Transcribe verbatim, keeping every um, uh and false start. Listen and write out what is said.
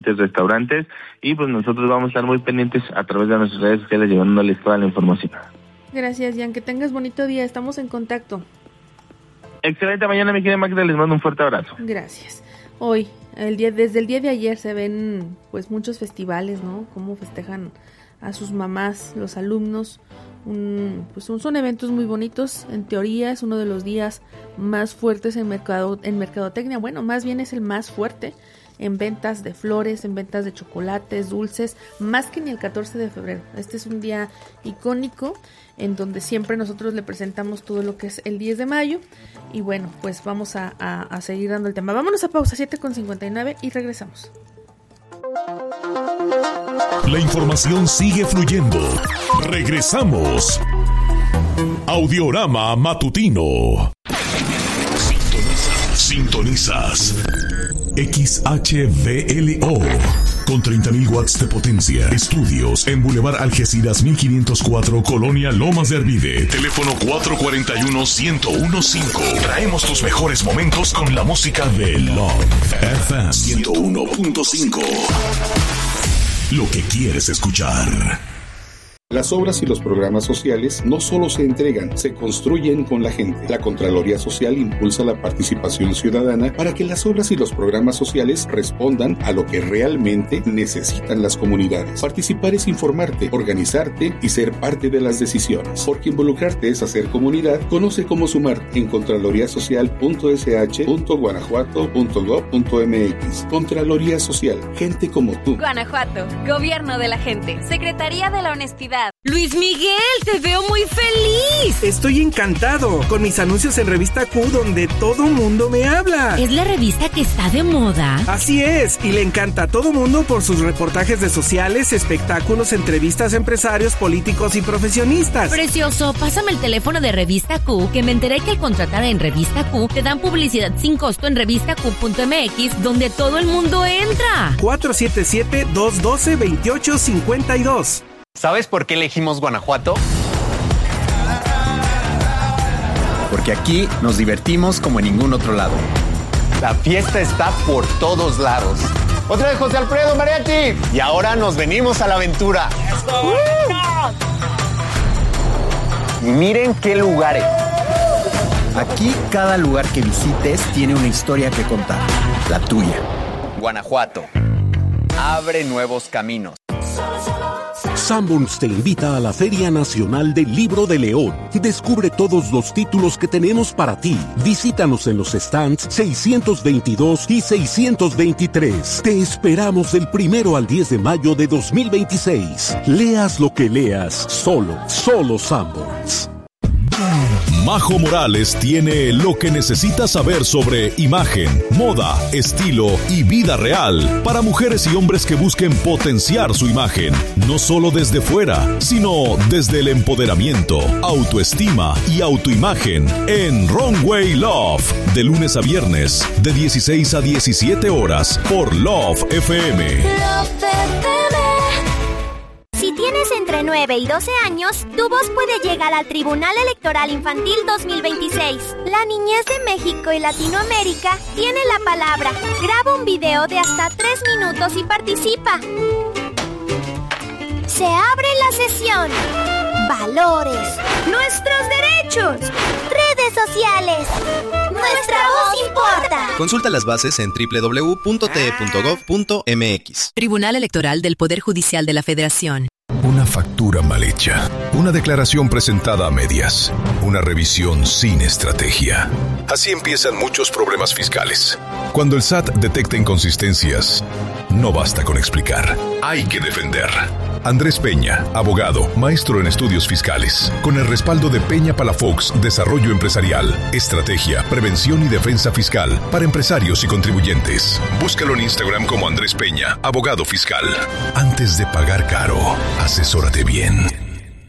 restaurantes, y pues nosotros vamos a estar muy pendientes a través de nuestras redes sociales llevándoles toda la información. Gracias, Jan, que tengas bonito día, estamos en contacto. Excelente mañana, mi querida Magda, les mando un fuerte abrazo. Gracias. Hoy, el día, desde el día de ayer se ven pues muchos festivales, ¿no? Cómo festejan a sus mamás, los alumnos. Un, pues son, son eventos muy bonitos. En teoría es uno de los días más fuertes en mercado, en mercadotecnia. Bueno, más bien es el más fuerte en ventas de flores, en ventas de chocolates, dulces, más que ni el catorce de febrero. Este es un día icónico en donde siempre nosotros le presentamos todo lo que es el diez de mayo. Y bueno, pues vamos a, a, a seguir dando el tema. Vámonos a pausa, siete con cincuenta y nueve, y regresamos. La información sigue fluyendo. Regresamos. Audiorama Matutino. Sintonizas. Sintonizas. X H V L O con treinta mil watts de potencia. Estudios en Boulevard Algeciras mil quinientos cuatro, Colonia Lomas de Arvide. Teléfono cuatro cuatro uno, uno cero uno cinco. Traemos tus mejores momentos con la música de Love F M ciento uno punto cinco. Lo que quieres escuchar. Las obras y los programas sociales no solo se entregan, se construyen con la gente. La Contraloría Social impulsa la participación ciudadana para que las obras y los programas sociales respondan a lo que realmente necesitan las comunidades. Participar es informarte, organizarte y ser parte de las decisiones. Porque involucrarte es hacer comunidad. Conoce cómo sumar en contraloría social punto s h punto guanajuato punto gob punto m x. Contraloría Social, gente como tú. Guanajuato, Gobierno de la Gente, Secretaría de la Honestidad. Luis Miguel, te veo muy feliz. Estoy encantado con mis anuncios en Revista Q, donde todo mundo me habla. ¿Es la revista que está de moda? Así es, y le encanta a todo mundo por sus reportajes de sociales, espectáculos, entrevistas a empresarios, políticos y profesionistas. Precioso, pásame el teléfono de Revista Q, que me enteré que al contratar en Revista Q te dan publicidad sin costo en revista q punto m x, donde todo el mundo entra. cuatro siete siete, dos uno dos, dos ocho cinco dos. ¿Sabes por qué elegimos Guanajuato? Porque aquí nos divertimos como en ningún otro lado. La fiesta está por todos lados. Otra de José Alfredo Mariachi. Y ahora nos venimos a la aventura. ¡Uh! Y miren qué lugares. Aquí cada lugar que visites tiene una historia que contar. La tuya. Guanajuato. Abre nuevos caminos. Sanborns te invita a la Feria Nacional del Libro de León. Descubre todos los títulos que tenemos para ti. Visítanos en los stands seiscientos veintidós y seiscientos veintitrés. Te esperamos del primero al diez de mayo de dos mil veintiséis. Leas lo que leas, solo, solo Sanborns. Majo Morales tiene lo que necesitas saber sobre imagen, moda, estilo y vida real para mujeres y hombres que busquen potenciar su imagen, no solo desde fuera, sino desde el empoderamiento, autoestima y autoimagen en Runway Love, de lunes a viernes, de dieciséis a diecisiete horas por Love F M. Love F M. Si tienes entre nueve y doce años, tu voz puede llegar al Tribunal Electoral Infantil dos mil veintiséis. La niñez de México y Latinoamérica tiene la palabra. Graba un video de hasta tres minutos y participa. Se abre la sesión. Valores. Nuestros derechos. Redes sociales. Nuestra voz importa. Consulta las bases en doble u doble u doble u punto t e punto gov punto m x. Tribunal Electoral del Poder Judicial de la Federación. Una factura mal hecha, una declaración presentada a medias, una revisión sin estrategia. Así empiezan muchos problemas fiscales. Cuando el S A T detecta inconsistencias, no basta con explicar, hay que defender. Andrés Peña, abogado, maestro en estudios fiscales, con el respaldo de Peña Palafox, Desarrollo Empresarial, Estrategia, Prevención y Defensa Fiscal para empresarios y contribuyentes. Búscalo en Instagram como Andrés Peña, abogado fiscal. Antes de pagar caro, asesórate bien.